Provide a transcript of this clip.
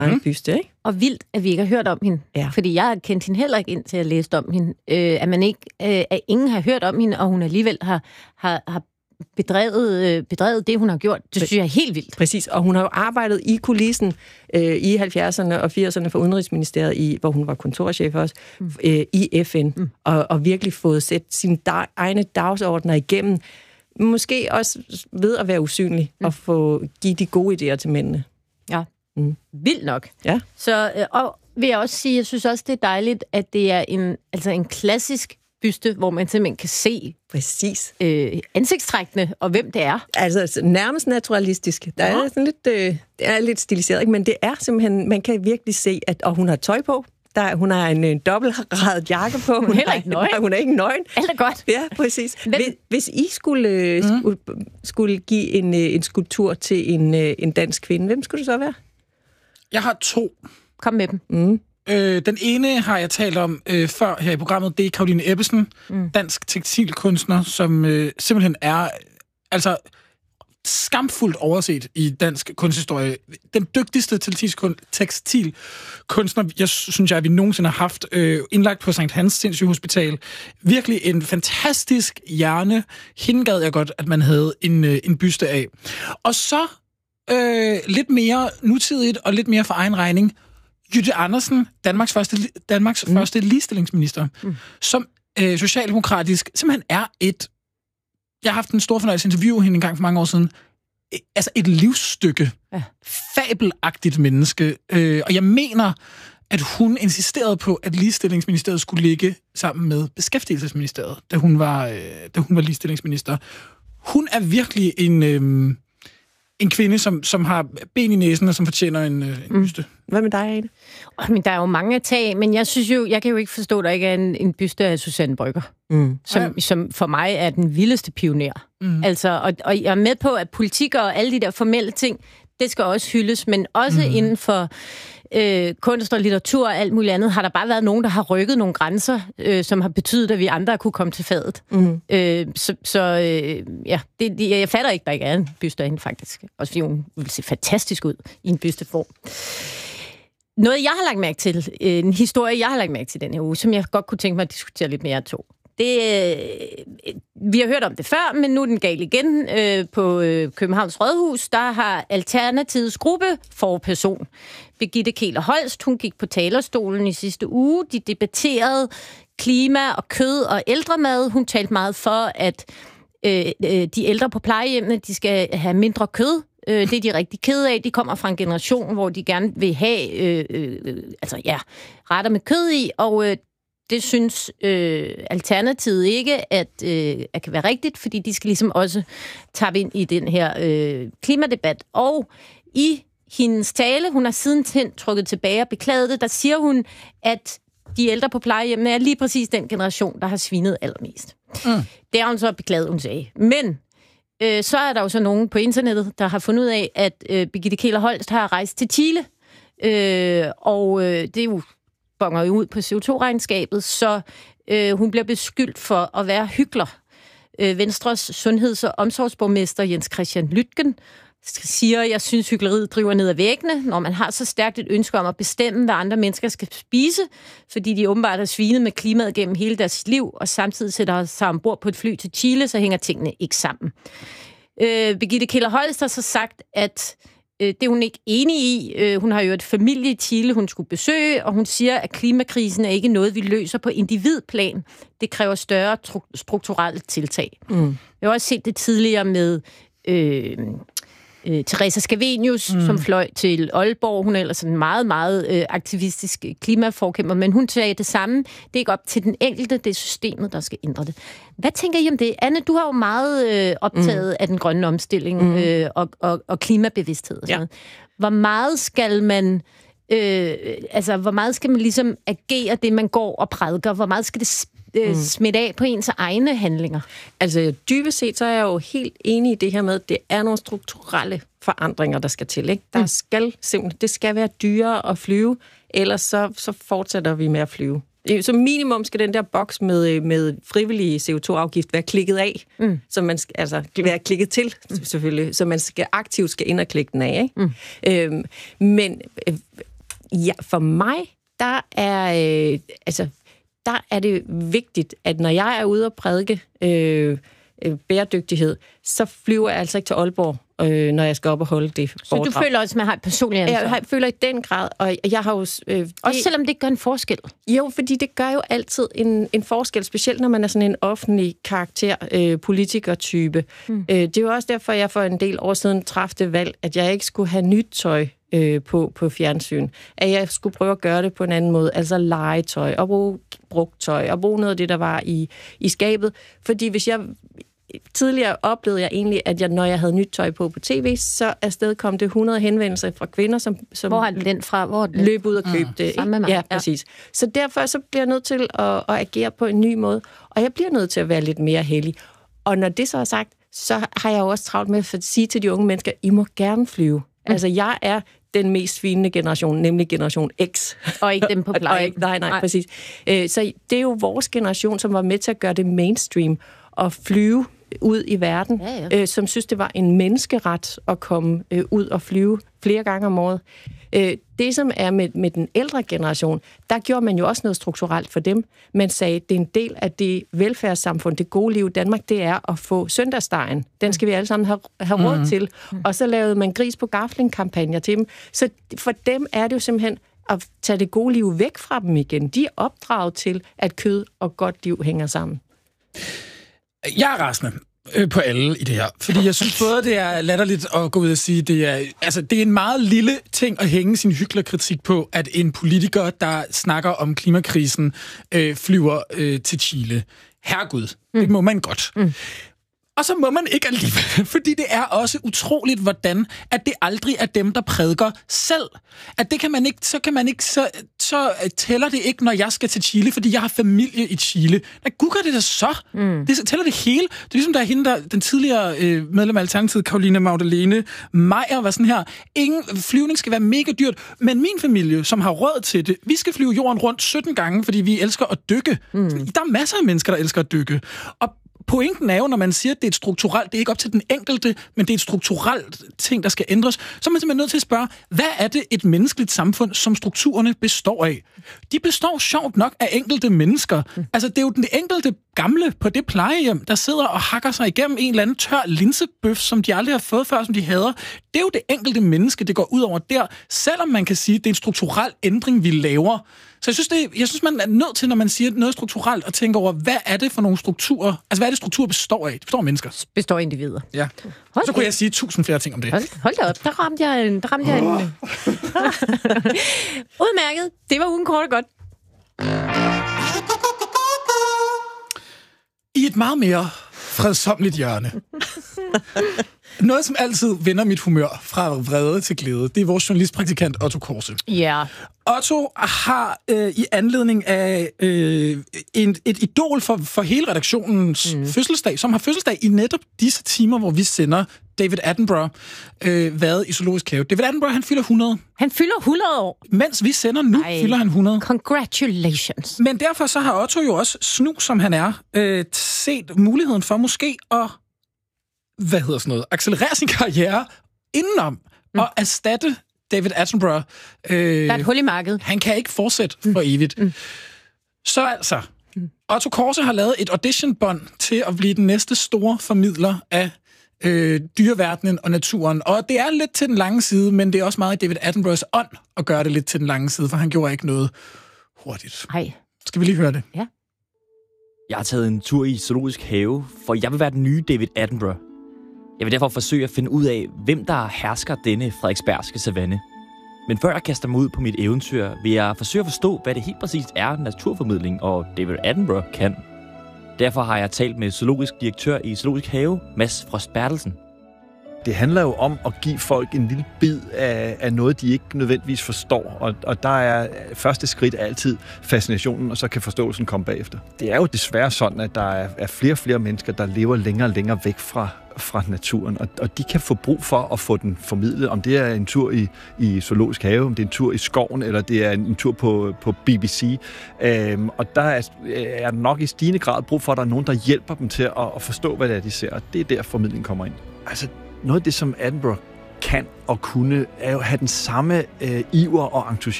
egen byste, ikke? Og vildt, at vi ikke har hørt om hende. Ja. Fordi jeg kendte hende heller ikke, indtil jeg læste om hende. At ingen har hørt om hende, og hun alligevel har bedrevet det, hun har gjort. Det synes jeg er helt vildt. Præcis, og hun har jo arbejdet i kulissen i 70'erne og 80'erne for Udenrigsministeriet, hvor hun var kontorchef også, i FN, og virkelig fået sat sine egne dagsordner igennem. Måske også ved at være usynlig og give de gode idéer til mændene. Ja, vildt nok. Ja. Så, og vil jeg også sige, jeg synes også, det er dejligt, at det er en klassisk byste, hvor man simpelthen kan se præcis ansigtstrækkene, og hvem det er. Altså nærmest naturalistisk. Der er sådan lidt, det er lidt stiliseret, ikke? Men det er simpelthen, man kan virkelig se, og hun har tøj på. Hun har en dobbeltradet jakke på. Hun er heller ikke nøgen. Hun er ikke nøgen. Alt er godt. Ja, præcis. Hvis I skulle give en skulptur til en dansk kvinde, hvem skulle det så være? Jeg har 2. Kom med dem. Den ene har jeg talt om før her i programmet. Det er Caroline Ebbesen, dansk tekstilkunstner, som simpelthen er skamfuldt overset i dansk kunsthistorie. Den dygtigste tekstilkunstner, jeg synes, vi nogensinde har haft, indlagt på Sankt Hans Sindssyge Hospital. Virkelig en fantastisk hjerne. Hende gad jeg godt, at man havde en byste af. Og så lidt mere nutidigt og lidt mere for egen regning. Jytte Andersen, Danmarks første ligestillingsminister, som socialdemokratisk simpelthen er jeg har haft en stor fornøjelse at interviewe hende en gang for mange år siden. Altså et livsstykke. Ja. Fabelagtigt menneske. Og jeg mener, at hun insisterede på, at ligestillingsministeriet skulle ligge sammen med beskæftigelsesministeriet, da hun var ligestillingsminister. Hun er virkelig en kvinde, som har ben i næsen, og som fortjener en byste. Hvad med dig, Ane? Men der er jo mange at tage, men jeg synes jo, jeg kan jo ikke forstå, at der ikke er en byste af Susanne Brøgger, som for mig er den vildeste pioner. Altså, og jeg er med på, at politik og alle de der formelle ting, det skal også hyldes, men også inden for kunst og litteratur og alt muligt andet, har der bare været nogen, der har rykket nogle grænser, som har betydet, at vi andre kunne komme til fadet. Jeg fatter ikke, der ikke er en byste af hende, faktisk. Også fordi hun vil se fantastisk ud i en bysteform. Noget, jeg har lagt mærke til, en historie, jeg har lagt mærke til den her uge, som jeg godt kunne tænke mig at diskutere lidt mere af 2. Vi har hørt om det før, men nu er den gal igen. På Københavns Rådhus, der har Alternativets gruppeforperson, Birgitte Keeler Holst, hun gik på talerstolen i sidste uge. De debatterede klima og kød og ældremad. Hun talte meget for, at de ældre på plejehjemmene, de skal have mindre kød. Det er de rigtig kede af. De kommer fra en generation, hvor de gerne vil have retter med kød i, og det synes Alternativet ikke, at kan være rigtigt, fordi de skal ligesom også tappe ind i den her klimadebat. Og i hendes tale, hun har siden trukket tilbage og beklaget det, der siger hun, at de ældre på plejehjemmene er lige præcis den generation, der har svinet allermest. Det har hun så beklaget, hun sagde. Men så er der jo så nogen på internettet, der har fundet ud af, at Birgitte Keeler Holst har rejst til Chile, og det er jo bonger ud på CO2-regnskabet, så hun bliver beskyldt for at være hykler. Venstres sundheds- og omsorgsborgmester Jens Christian Lytgen siger, jeg synes, hykleriet driver ned ad væggene, når man har så stærkt et ønske om at bestemme, hvad andre mennesker skal spise, fordi de åbenbart har svinet med klimaet gennem hele deres liv, og samtidig sætter sig ombord på et fly til Chile, så hænger tingene ikke sammen. Birgitte Keeler Holst har så sagt, at det er hun ikke enig i. Hun har jo et familie i Chile, hun skulle besøge, og hun siger, at klimakrisen er ikke noget, vi løser på individplan. Det kræver større strukturelle tiltag. Jeg har også set det tidligere med Teresa Scavenius, som fløj til Aalborg. Hun er ellers en meget, meget aktivistisk klimaforkæmper, men hun sagde det samme. Det er ikke op til den enkelte, det er systemet, der skal ændre det. Hvad tænker I om det? Anne, du har jo meget optaget af den grønne omstilling og klimabevidsthed. Og sådan noget. Hvor meget skal man ligesom agere det, man går og prædiker? Hvor meget skal det smitte af på ens egne handlinger? Altså dybest set, så er jeg jo helt enig i det her med, at det er nogle strukturelle forandringer, der skal til. Ikke? Det skal være dyrere at flyve, ellers så fortsætter vi med at flyve. Som minimum skal den der boks med frivillig CO2-afgift være klikket af, så man skal være klikket til, selvfølgelig, så man aktivt skal ind og klikke den af. Ikke? Men Ja, for mig, der er det vigtigt, at når jeg er ude og prædike bæredygtighed, så flyver jeg altså ikke til Aalborg, når jeg skal op og holde det foredrag. Så du føler også, at man har et personligt ansvar? Jeg føler i den grad, og jeg har jo... også selvom det ikke gør en forskel? Jo, fordi det gør jo altid en forskel, specielt når man er sådan en offentlig karakter, politikertype. Det er jo også derfor, jeg for en del år siden træffede valg, at jeg ikke skulle have nyt tøj på fjernsyn. At jeg skulle prøve at gøre det på en anden måde, altså legetøj og bruge brugt tøj og bruge noget af det, der var i skabet. Fordi hvis jeg... Tidligere oplevede jeg egentlig, at når jeg havde nyt tøj på tv, så afsted kom det 100 henvendelser fra kvinder, som hvor har den fra? Hvor løb ud og købte det. Sammen med mig. Ja, præcis. Så derfor så bliver jeg nødt til at agere på en ny måde, og jeg bliver nødt til at være lidt mere hellig. Og når det så er sagt, så har jeg jo også travlt med at sige til de unge mennesker, I må gerne flyve. Altså, jeg er den mest svinende generation, nemlig generation X. Og ikke dem på pleje. Nej, præcis. Så det er jo vores generation, som var med til at gøre det mainstream og flyve ud i verden, som synes, det var en menneskeret at komme ud og flyve flere gange om året. Det, som er med den ældre generation, der gjorde man jo også noget strukturelt for dem. Man sagde, at det er en del af det velfærdssamfund, det gode liv i Danmark, det er at få søndagsdejen. Den skal vi alle sammen have råd til. Og så lavede man gris på gafling-kampagner til dem. Så for dem er det jo simpelthen at tage det gode liv væk fra dem igen. De er opdraget til, at kød og godt liv hænger sammen. Jeg er rasende på alle i det her, fordi jeg synes både, det er latterligt at gå ud og sige, det er en meget lille ting at hænge sin hyklerkritik på, at en politiker, der snakker om klimakrisen, flyver til Chile. Herregud, det må man godt. Og så må man ikke alligevel, fordi det er også utroligt, hvordan at det aldrig er dem, der prædiker selv. At det kan man ikke, så tæller det ikke, når jeg skal til Chile, fordi jeg har familie i Chile. Nej, gud gør det da så. Det tæller det hele. Det er ligesom, der er hende, den tidligere medlem af Alternativet, Caroline Magdalene Meyer, var sådan her. Ingen flyvning skal være mega dyrt, men min familie, som har råd til det, vi skal flyve jorden rundt 17 gange, fordi vi elsker at dykke. Der er masser af mennesker, der elsker at dykke. Og pointen er jo, når man siger, at det er et strukturelt, det er ikke op til den enkelte, men det er et strukturelt ting, der skal ændres, så er man simpelthen nødt til at spørge, hvad er det et menneskeligt samfund, som strukturerne består af? De består sjovt nok af enkelte mennesker. Altså, det er jo den enkelte gamle på det plejehjem, der sidder og hakker sig igennem en eller anden tør linsebøf, som de aldrig har fået før, som de hader. Det er jo det enkelte menneske, det går ud over der, selvom man kan sige, at det er en strukturel ændring, vi laver. Så jeg synes, man er nødt til, når man siger noget strukturelt, at tænke over, hvad er det for nogle strukturer? Altså, hvad er det, strukturer består af? Det består af mennesker. Består af individer. Ja. Så kunne jeg sige 1000 flere ting om det. Hold da op, der ramte jeg en. Udmærket. Det var ugen kort og godt. I et meget mere fredsomligt hjørne. Noget, som altid vender mit humør fra vrede til glæde, det er vores journalistpraktikant Otto Korse. Ja. Otto har i anledning af et idol for hele redaktionens fødselsdag, som har fødselsdag i netop disse timer, hvor vi sender David Attenborough, været i Zoologisk Have. David Attenborough, han fylder 100. Han fylder 100 år? Mens vi sender nu, fylder han 100. Congratulations. Men derfor så har Otto jo også, snu som han er, set muligheden for måske at accelerere sin karriere indenom og erstatte David Attenborough. Der er et hul i markedet. Han kan ikke fortsætte for evigt. Så altså, Otto Korse har lavet et auditionbånd til at blive den næste store formidler af dyreverdenen og naturen. Og det er lidt til den lange side, men det er også meget David Attenboroughs ånd at gøre det lidt til den lange side, for han gjorde ikke noget hurtigt. Ej. Skal vi lige høre det? Ja. Jeg har taget en tur i Zoologisk Have, for jeg vil være den nye David Attenborough. Jeg vil derfor forsøge at finde ud af, hvem der hersker denne frederiksbergske savanne. Men før jeg kaster mig ud på mit eventyr, vil jeg forsøge at forstå, hvad det helt præcist er, naturformidling og David Attenborough kan. Derfor har jeg talt med zoologisk direktør i Zoologisk Have, Mads Frost Bertelsen. Det handler jo om at give folk en lille bid af noget, de ikke nødvendigvis forstår. Og der er første skridt altid fascinationen, og så kan forståelsen komme bagefter. Det er jo desværre sådan, at der er flere og flere mennesker, der lever længere og længere væk fra naturen, og de kan få brug for at få den formidlet, om det er en tur i Zoologisk Have, om det er en tur i skoven, eller det er en tur på BBC. Og der er nok i stigende grad brug for, at der er nogen, der hjælper dem til at forstå, hvad det er, de ser, og det er der formidlingen kommer ind. Altså, noget af det, som Attenborough kan og kunne, er jo at have den samme iver og entusiasme